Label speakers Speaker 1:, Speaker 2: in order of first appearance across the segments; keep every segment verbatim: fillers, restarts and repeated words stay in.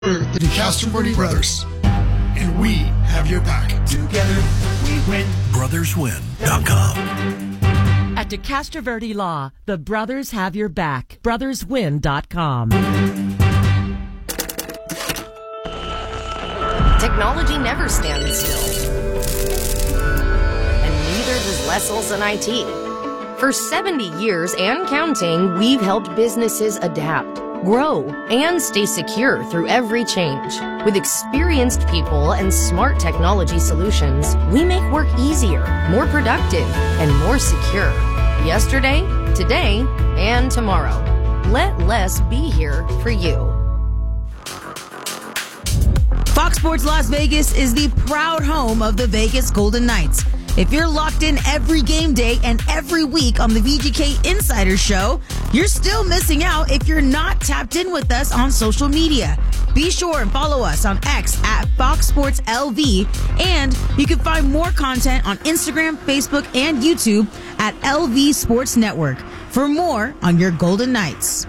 Speaker 1: We're the Castroverde Brothers, and we have your back. Together, we win.
Speaker 2: brothers win dot com.
Speaker 3: At DeCastroverde Law, the brothers have your back. brothers win dot com.
Speaker 4: Technology never stands still. And neither does Les Olson I T. For seventy years and counting, we've helped businesses adapt, grow, and stay secure through every change. With experienced people and smart technology solutions, we make work easier, more productive, and more secure. Yesterday, today, and tomorrow. Let Les be here for you.
Speaker 5: Fox Sports Las Vegas is the proud home of the Vegas Golden Knights. If you're locked in every game day and every week on the V G K Insider Show, you're still missing out if you're not tapped in with us on social media. Be sure and follow us on X at Fox Sports L V, and you can find more content on Instagram, Facebook, and YouTube at L V Sports Network for more on your Golden Knights.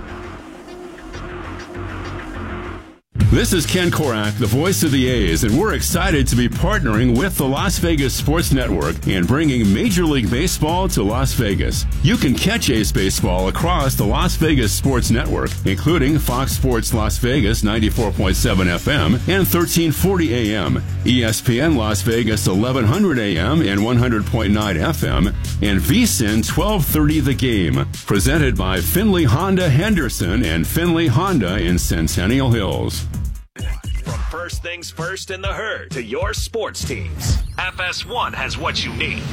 Speaker 6: This is Ken Korak, the voice of the A's, and we're excited to be partnering with the Las Vegas Sports Network and bringing Major League Baseball to Las Vegas. You can catch A's baseball across the Las Vegas Sports Network, including Fox Sports Las Vegas ninety-four point seven F M and thirteen forty A M, E S P N Las Vegas eleven hundred A M and one hundred point nine F M, and V S I N twelve thirty The Game. Presented by Finley Honda Henderson and Finley Honda in Centennial Hills.
Speaker 2: From first things first in the herd to your sports teams, F S one has what you need.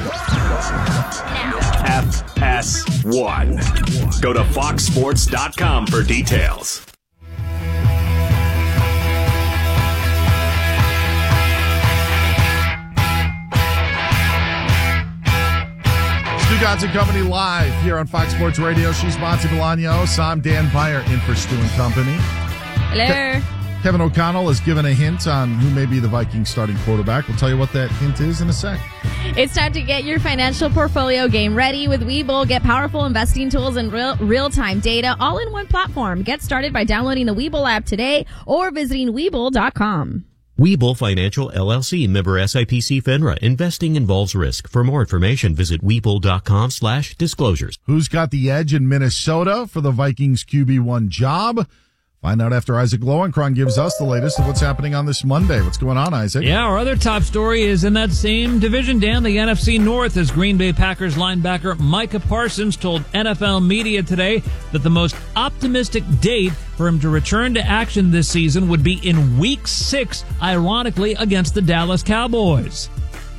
Speaker 2: F S one. Go to fox sports dot com for details.
Speaker 7: Stu Gods and Company live here on Fox Sports Radio. She's Monty Bolaños. I'm Dan Byer in for Stu and Company.
Speaker 8: Hello.
Speaker 7: Ke- Kevin O'Connell has given a hint on who may be the Vikings starting quarterback. We'll tell you what that hint is in a sec.
Speaker 8: It's time to get your financial portfolio game ready with Webull. Get powerful investing tools and real, real-time data all in one platform. Get started by downloading the Webull app today or visiting Webull dot com.
Speaker 9: Webull Financial, L L C, member S I P C FINRA. Investing involves risk. For more information, visit Webull dot com slash disclosures.
Speaker 7: Who's got the edge in Minnesota for the Vikings Q B one job? Find out after Isaac Lowenkron gives us the latest of what's happening on this Monday. What's going on, Isaac?
Speaker 10: Yeah, our other top story is in that same division, Dan, the N F C North, as Green Bay Packers linebacker Micah Parsons told N F L media today that the most optimistic date for him to return to action this season would be in week six, ironically, against the Dallas Cowboys.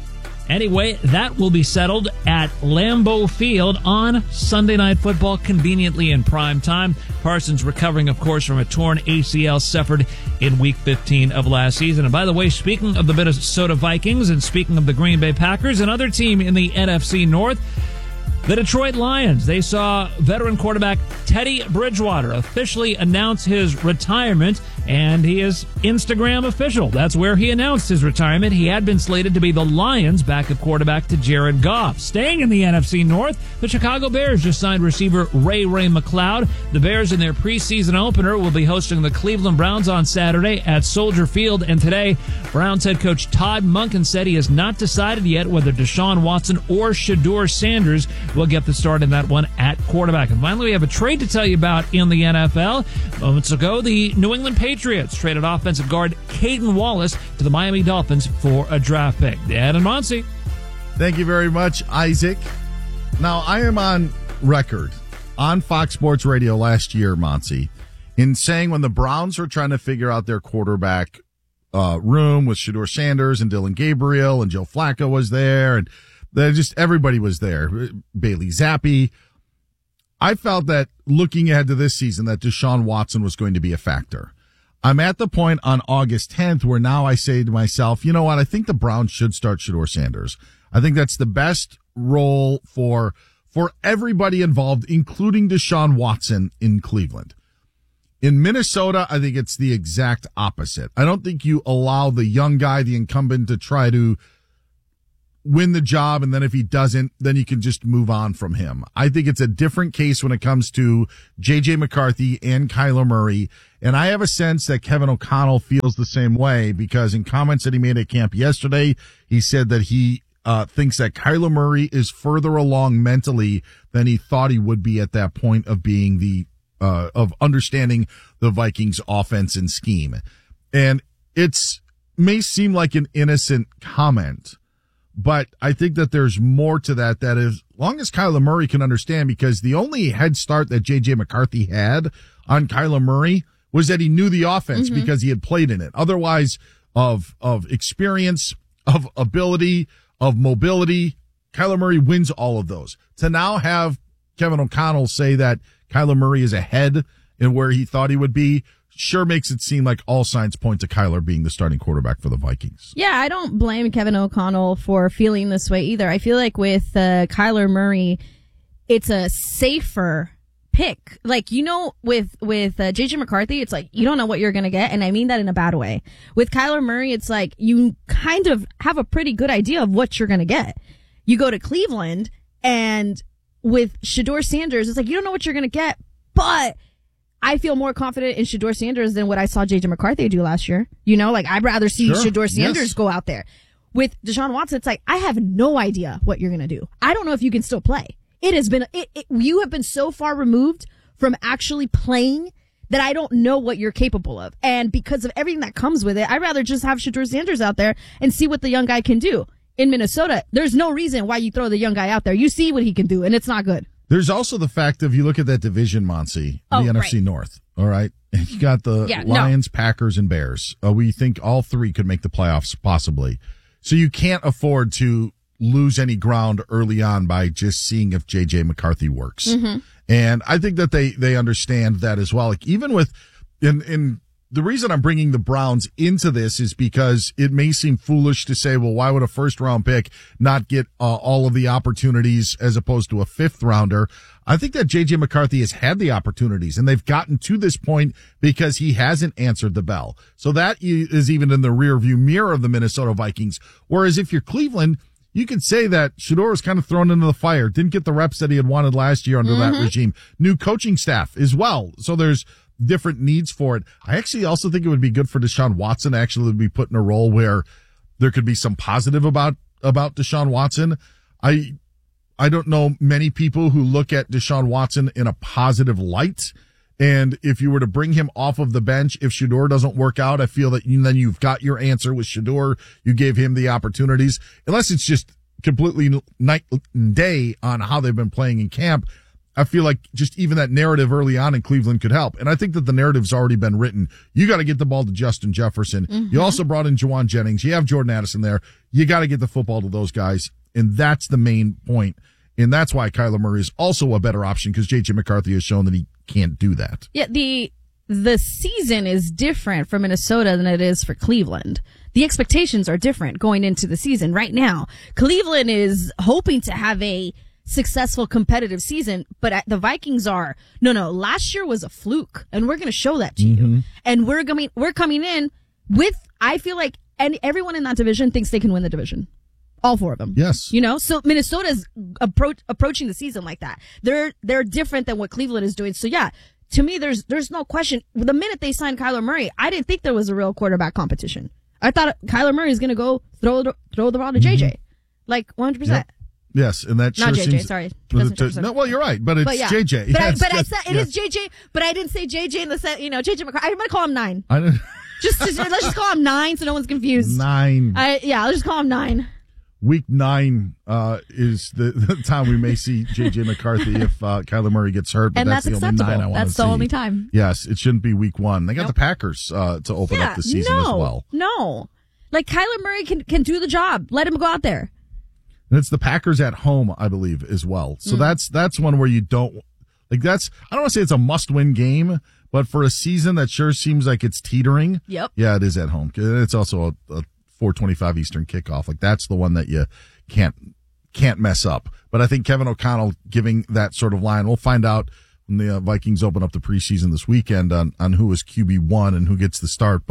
Speaker 10: Anyway, that will be settled at Lambeau Field on Sunday Night Football, conveniently in prime time. Parsons recovering, of course, from a torn A C L suffered in Week fifteen of last season. And by the way, speaking of the Minnesota Vikings and speaking of the Green Bay Packers, another team in the N F C North, the Detroit Lions. They saw veteran quarterback Teddy Bridgewater officially announce his retirement, and he is Instagram official. That's where he announced his retirement. He had been slated to be the Lions' backup quarterback to Jared Goff. Staying in the N F C North, the Chicago Bears just signed receiver Ray Ray McCloud. The Bears in their preseason opener will be hosting the Cleveland Browns on Saturday at Soldier Field, and today, Browns head coach Todd Monken said he has not decided yet whether Deshaun Watson or Shedeur Sanders will get the start in that one at quarterback. And finally, we have a trade to tell you about in the N F L. Moments ago, the New England Patriots traded offensive guard Caden Wallace to the Miami Dolphins for a draft pick. Dan and Monty.
Speaker 7: Thank you very much, Isaac. Now, I am on record on Fox Sports Radio last year, Monty, in saying when the Browns were trying to figure out their quarterback uh, room with Shedeur Sanders and Dylan Gabriel and Joe Flacco was there, and they just everybody was there. Bailey Zappi. I felt that looking ahead to this season that Deshaun Watson was going to be a factor. I'm at the point on August tenth where now I say to myself, you know what? I think the Browns should start Shedeur Sanders. I think that's the best role for for everybody involved, including Deshaun Watson in Cleveland. In Minnesota, I think it's the exact opposite. I don't think you allow the young guy, the incumbent, to try to win the job, and then if he doesn't, then you can just move on from him. I think it's a different case when it comes to J J McCarthy and Kyler Murray, and I have a sense that Kevin O'Connell feels the same way, because in comments that he made at camp yesterday, he said that he uh thinks that Kyler Murray is further along mentally than he thought he would be at that point of being the uh of understanding the Vikings offense and scheme. And it's may seem like an innocent comment, but I think that there's more to that, that as long as Kyler Murray can understand, because the only head start that J J McCarthy had on Kyler Murray was that he knew the offense mm-hmm. because he had played in it. Otherwise, of of experience, of ability, of mobility, Kyler Murray wins all of those. To now have Kevin O'Connell say that Kyler Murray is ahead in where he thought he would be sure makes it seem like all signs point to Kyler being the starting quarterback for the Vikings.
Speaker 8: Yeah, I don't blame Kevin O'Connell for feeling this way either. I feel like with uh, Kyler Murray, it's a safer pick. Like, you know, with with uh, J J McCarthy, it's like you don't know what you're going to get, and I mean that in a bad way. With Kyler Murray, it's like you kind of have a pretty good idea of what you're going to get. You go to Cleveland, and with Shedeur Sanders, it's like you don't know what you're going to get, but I feel more confident in Shedeur Sanders than what I saw J J McCarthy do last year. You know, like I'd rather see sure. Shedeur Sanders yes. go out there. With Deshaun Watson, it's like I have no idea what you're going to do. I don't know if you can still play. It has been, it, it, you have been so far removed from actually playing that I don't know what you're capable of. And because of everything that comes with it, I'd rather just have Shedeur Sanders out there and see what the young guy can do. In Minnesota, there's no reason why you throw the young guy out there. You see what he can do, and it's not good.
Speaker 7: There's also the fact of you look at that division, Monty,
Speaker 8: oh,
Speaker 7: the N F C
Speaker 8: right.
Speaker 7: North, all right? And you got the
Speaker 8: yeah,
Speaker 7: Lions,
Speaker 8: no.
Speaker 7: Packers, and Bears. Uh, we think all three could make the playoffs, possibly. So you can't afford to lose any ground early on by just seeing if J J McCarthy works.
Speaker 8: Mm-hmm.
Speaker 7: And I think that they, they understand that as well. Like even with, in, in, the reason I'm bringing the Browns into this is because it may seem foolish to say, well, why would a first round pick not get uh, all of the opportunities as opposed to a fifth rounder? I think that J J McCarthy has had the opportunities, and they've gotten to this point because he hasn't answered the bell. So that is even in the rear view mirror of the Minnesota Vikings. Whereas if you're Cleveland, you could say that Shedeur was kind of thrown into the fire, didn't get the reps that he had wanted last year under mm-hmm. that regime. New coaching staff as well. So there's different needs for it. I actually also think it would be good for Deshaun Watson to actually be put in a role where there could be some positive about, about Deshaun Watson. I, I don't know many people who look at Deshaun Watson in a positive light. And if you were to bring him off of the bench, if Shedeur doesn't work out, I feel that you, then you've got your answer with Shedeur. You gave him the opportunities, unless it's just completely night and day on how they've been playing in camp. I feel like just even that narrative early on in Cleveland could help. And I think that the narrative's already been written. You got to get the ball to Justin Jefferson. Mm-hmm. You also brought in Juwan Jennings. You have Jordan Addison there. You got to get the football to those guys. And that's the main point. And that's why Kyler Murray is also a better option, because J J McCarthy has shown that he can't do that.
Speaker 8: Yeah, the the season is different for Minnesota than it is for Cleveland. The expectations are different going into the season right now. Cleveland is hoping to have a successful competitive season, but the Vikings are no no last year was a fluke, and we're going to show that to mm-hmm. you, and we're coming we're coming in with, I feel like, and everyone in that division thinks they can win the division, all four of them.
Speaker 7: Yes,
Speaker 8: you know, so Minnesota's approach approaching the season like that. They're they're different than what Cleveland is doing. So yeah, to me, there's there's no question. The minute they signed Kyler Murray, I didn't think there was a real quarterback competition. I thought Kyler Murray is going to go throw the, throw the ball to mm-hmm. J J, like one hundred percent.
Speaker 7: Yes, and that sure
Speaker 8: not J J.
Speaker 7: Seems,
Speaker 8: Sorry,
Speaker 7: to, no. Well, you're right, but it's
Speaker 8: but yeah.
Speaker 7: J J.
Speaker 8: But,
Speaker 7: yes,
Speaker 8: I, but
Speaker 7: yes,
Speaker 8: I said it
Speaker 7: yes.
Speaker 8: is J J. But I didn't say J J in the set. You know, J J McCarthy. I'm gonna call him nine.
Speaker 7: I didn't.
Speaker 8: Just, just let's just call him nine, so no one's confused.
Speaker 7: Nine.
Speaker 8: I, yeah, I'll just call him nine.
Speaker 7: Week nine uh, is the, the time we may see J J McCarthy if uh, Kyler Murray gets hurt. But
Speaker 8: and
Speaker 7: that's,
Speaker 8: that's
Speaker 7: the
Speaker 8: acceptable.
Speaker 7: Only nine I
Speaker 8: that's the
Speaker 7: see.
Speaker 8: only time.
Speaker 7: Yes, it shouldn't be week one. They got
Speaker 8: nope.
Speaker 7: the Packers uh, to open
Speaker 8: yeah,
Speaker 7: up the season
Speaker 8: no,
Speaker 7: as well.
Speaker 8: No, like Kyler Murray can can do the job. Let him go out there.
Speaker 7: And it's the Packers at home, I believe, as well. So mm. that's that's one where you don't like. That's I don't want to say it's a must-win game, but for a season that sure seems like it's teetering.
Speaker 8: Yep.
Speaker 7: Yeah, it is at home. It's also a, a four twenty-five Eastern kickoff. Like that's the one that you can't can't mess up. But I think Kevin O'Connell giving that sort of line. We'll find out when the uh, Vikings open up the preseason this weekend on on who is Q B one and who gets the start. But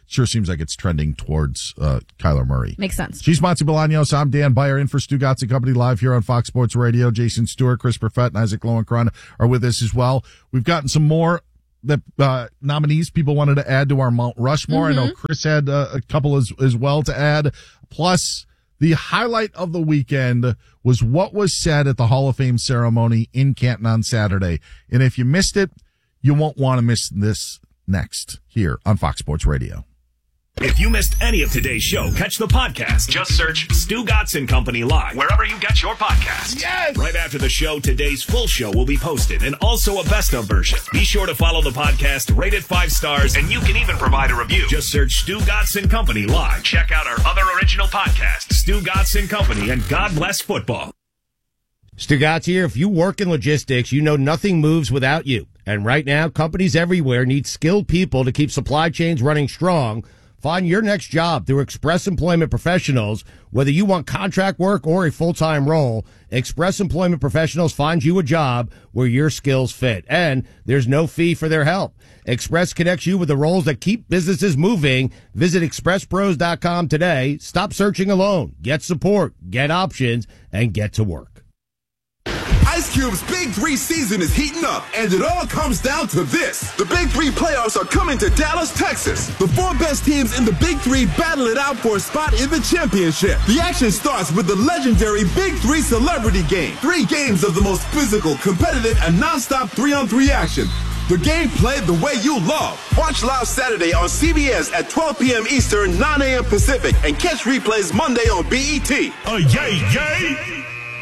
Speaker 7: sure seems like it's trending towards uh, Kyler Murray.
Speaker 8: Makes sense.
Speaker 7: She's Monty Bolaños. I'm Dan Beyer, in for Stu Gatz and Company live here on Fox Sports Radio. Jason Stewart, Chris Perfett, and Isaac Lowenkron are with us as well. We've gotten some more that uh, nominees people wanted to add to our Mount Rushmore. Mm-hmm. I know Chris had uh, a couple as, as well to add. Plus, the highlight of the weekend was what was said at the Hall of Fame ceremony in Canton on Saturday. And if you missed it, you won't want to miss this next here on Fox Sports Radio.
Speaker 2: If you missed any of today's show, catch the podcast. Just search Stu Gatz and Company Live, wherever you get your podcasts.
Speaker 7: Yes!
Speaker 2: Right after the show, today's full show will be posted, and also a best-of version. Be sure to follow the podcast, rate it five stars, and you can even provide a review. Just search Stu Gatz and Company Live. Check out our other original podcasts, Stu Gatz and Company, and God Bless Football.
Speaker 11: Stu Gatz here. If you work in logistics, you know nothing moves without you. And right now, companies everywhere need skilled people to keep supply chains running strong. Find your next job through Express Employment Professionals. Whether you want contract work or a full-time role, Express Employment Professionals finds you a job where your skills fit. And there's no fee for their help. Express connects you with the roles that keep businesses moving. Visit express pros dot com today. Stop searching alone. Get support, get options, and get to work.
Speaker 12: Ice Cube's Big Three season is heating up, and it all comes down to this. The Big Three playoffs are coming to Dallas, Texas. The four best teams in the Big Three battle it out for a spot in the championship. The action starts with the legendary Big Three Celebrity Game. Three games of the most physical, competitive, and nonstop three-on-three action. The game played the way you love. Watch live Saturday on C B S at twelve p.m. Eastern, nine a.m. Pacific, and catch replays Monday on B E T.
Speaker 2: Uh, yay, yay!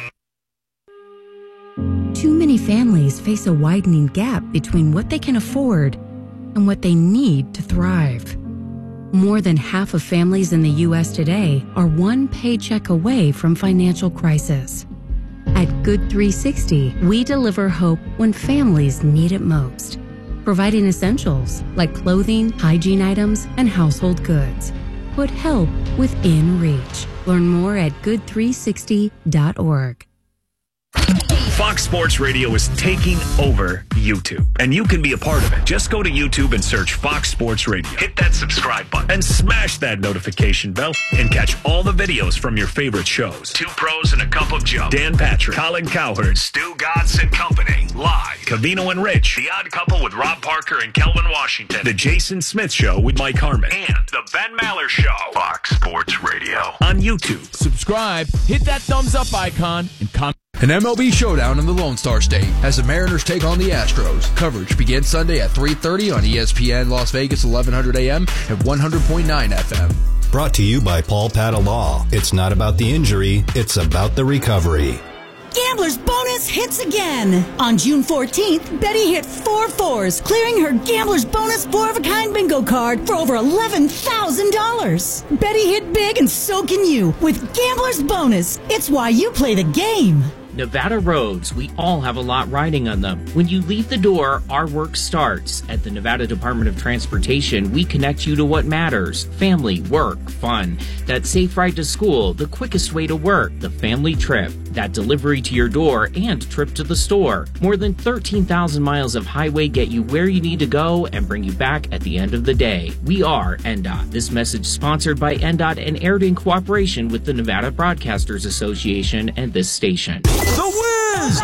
Speaker 13: Too many families face a widening gap between what they can afford and what they need to thrive. More than half of families in the U S today are one paycheck away from financial crisis. At Good three sixty, we deliver hope when families need it most, providing essentials like clothing, hygiene items, and household goods. Put help within reach. Learn more at good three sixty dot org.
Speaker 2: Fox Sports Radio is taking over YouTube, and you can be a part of it. Just go to YouTube and search Fox Sports Radio. Hit that subscribe button and smash that notification bell and catch all the videos from your favorite shows. Two Pros and a Cup of Joe. Dan Patrick, Colin Cowherd, Stu Gatz and Company. Live. Covino and Rich. The Odd Couple with Rob Parker and Kelvin Washington. The Jason Smith Show with Mike Harmon. And The Ben Maller Show. Fox Sports Radio. On YouTube.
Speaker 14: Subscribe, hit that thumbs up icon, and comment.
Speaker 15: An M L B showdown in the Lone Star State as the Mariners take on the Astros. Coverage begins Sunday at three thirty on E S P N Las Vegas, eleven hundred A M and one hundred point nine F M.
Speaker 16: Brought to you by Paul Patta Law. It's not about the injury, it's about the recovery.
Speaker 17: Gambler's Bonus hits again. On June fourteenth, Betty hit four fours, clearing her Gambler's Bonus four-of-a-kind bingo card for over eleven thousand dollars. Betty hit big, and so can you with Gambler's Bonus. It's why you play the game.
Speaker 18: Nevada roads, we all have a lot riding on them. When you leave the door, our work starts. At the Nevada Department of Transportation, we connect you to what matters. Family, work, fun. That safe ride to school, the quickest way to work, the family trip. That delivery to your door and trip to the store. More than thirteen thousand miles of highway get you where you need to go and bring you back at the end of the day. We are N D O T. This message sponsored by N D O T and aired in cooperation with the Nevada Broadcasters Association and this station.
Speaker 12: The Wiz!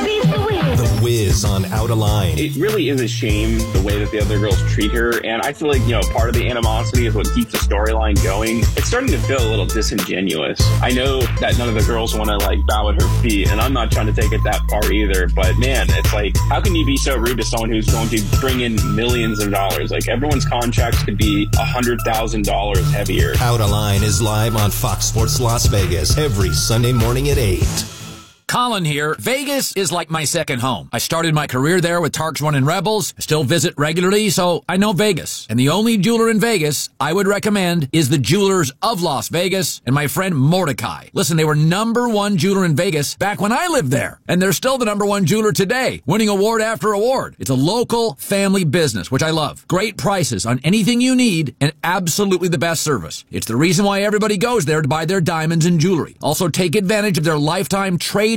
Speaker 16: The Wiz on Out of Line.
Speaker 19: It really is a shame the way that the other girls treat her, and I feel like, you know, part of the animosity is what keeps the storyline going. It's starting to feel a little disingenuous. I know that none of the girls want to, like, bow at her feet, and I'm not trying to take it that far either, but man, it's like, how can you be so rude to someone who's going to bring in millions of dollars? Like, everyone's contracts could be one hundred thousand dollars heavier.
Speaker 16: Out of Line is live on Fox Sports Las Vegas every Sunday morning at eight.
Speaker 14: Colin here. Vegas is like my second home. I started my career there with Tarks One and Rebels. I still visit regularly, so I know Vegas. And the only jeweler in Vegas I would recommend is the Jewelers of Las Vegas and my friend Mordecai. Listen, they were number one jeweler in Vegas back when I lived there. And they're still the number one jeweler today, winning award after award. It's a local family business, which I love. Great prices on anything you need and absolutely the best service. It's the reason why everybody goes there to buy their diamonds and jewelry. Also, take advantage of their lifetime trade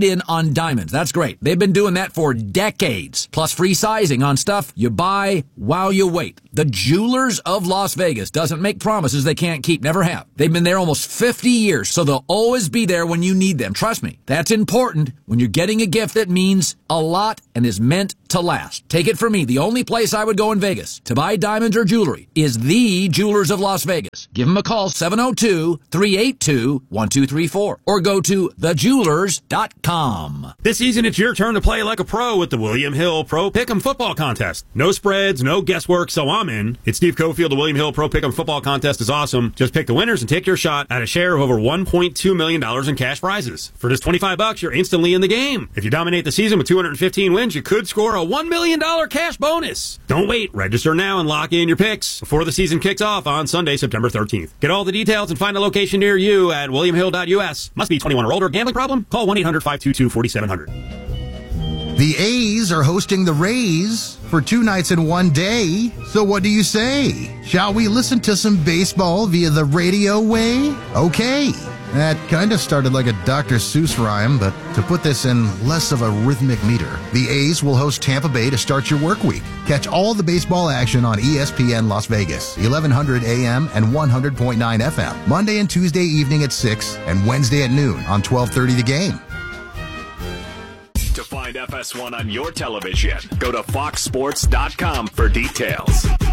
Speaker 14: in on diamonds. That's great. They've been doing that for decades. Plus free sizing on stuff you buy while you wait. The Jewelers of Las Vegas doesn't make promises they can't keep. Never have. They've been there almost fifty years, so they'll always be there when you need them. Trust me. That's important when you're getting a gift that means a lot and is meant to last. Take it from me. The only place I would go in Vegas to buy diamonds or jewelry is the Jewelers of Las Vegas. Give them a call, seven oh two, three eight two, one two three four, or go to the jewelers dot com.
Speaker 20: This season, it's your turn to play like a pro with the William Hill Pro Pick'em Football Contest. No spreads, no guesswork, so I'm in. It's Steve Cofield. The William Hill Pro Pick'em Football Contest is awesome. Just pick the winners and take your shot at a share of over one point two million dollars in cash prizes. For just twenty-five bucks, you're instantly in the game. If you dominate the season with two hundred fifteen wins, you could score a one million dollars cash bonus. Don't wait. Register now and lock in your picks before the season kicks off on Sunday, September thirteenth. Get all the details and find a location near you at william hill dot u s. Must be twenty-one or older. Gambling problem? Call one eight hundred, five two two, four seven zero zero.
Speaker 21: The A's are hosting the Rays for two nights in one day. So what do you say? Shall we listen to some baseball via the radio way? Okay. That kind of started like a Doctor Seuss rhyme, but to put this in less of a rhythmic meter, the A's will host Tampa Bay to start your work week. Catch all the baseball action on E S P N Las Vegas, eleven hundred A M and one hundred point nine F M. Monday and Tuesday evening at six and Wednesday at noon on twelve thirty The Game.
Speaker 2: To find F S one on your television, go to fox sports dot com for details.